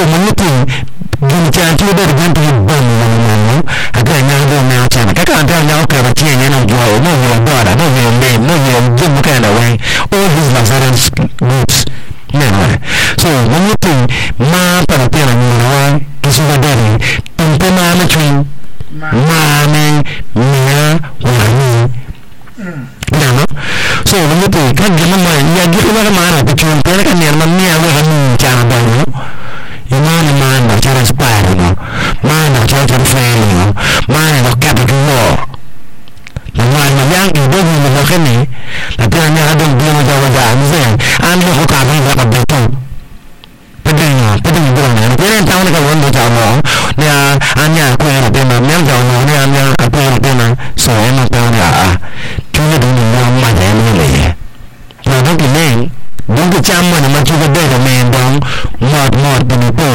so muti gini da ganti bon aga nyando na chana kaka anda na ka ba tie nyana jo no yo dora no yo me no yo jim kind of way all these Lazarus groups so muti ma para pera ni wa kisu da dare tumpe ma na twin ma me mia wa no so muti kan gima ma ya gitu ba ma na twin pera kan ya ma mia wa kan chana ba no Imani mana cara separa no, mana cara fail no, mana no capital law. Mana yang ibu ni nak ni, tapi hanya ada dia macam ni. Anda kau kata ni tak betul. Pedih bukan. Dia tahu ni kalau anda tahu, ni hanya aku yang pernah, yang tahu ni hanya aku yang pernah. So emang tahu ni cuma dunia macam ni leh. Nah, tu ni. Don't get your money, but you get better, man, down. Not,